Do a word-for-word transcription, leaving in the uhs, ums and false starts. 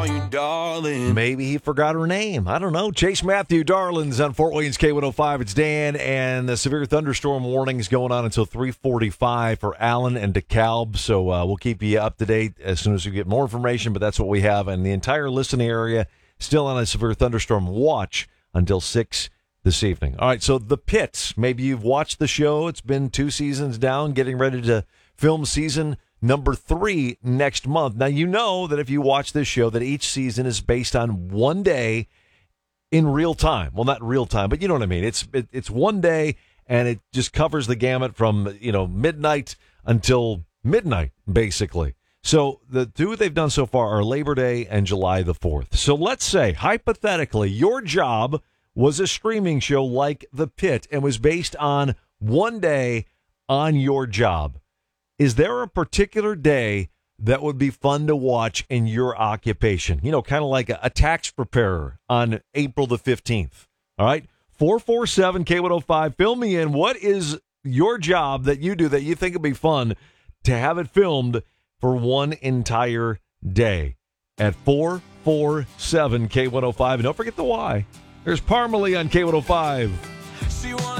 You darling. Maybe he forgot her name. I don't know. Chase Matthew Darlings on Fort Wayne's K one oh five. It's Dan, and the severe thunderstorm warnings going on until three forty-five for Allen and DeKalb. So uh, we'll keep you up to date as soon as we get more information, but that's what we have. And the entire listening area still on a severe thunderstorm watch until six this evening. All right, so The Pits. Maybe you've watched the show. It's been two seasons down, getting ready to film season number three next month. Now, you know that if you watch this show, that each season is based on one day in real time. Well, not real time, but you know what I mean. It's it, it's one day, and it just covers the gamut from, you know, midnight until midnight, basically. So the two they've done so far are Labor Day and July the fourth. So let's say, hypothetically, your job was a streaming show like The Pit and was based on one day on your job. Is there a particular day that would be fun to watch in your occupation? You know, kind of like a, a tax preparer on April the fifteenth. All right? four four seven K one oh five. Fill me in. What is your job that you do that you think would be fun to have it filmed for one entire day? At four four seven K one oh five. And don't forget the Y. There's Parmalee on K one oh five. She wanna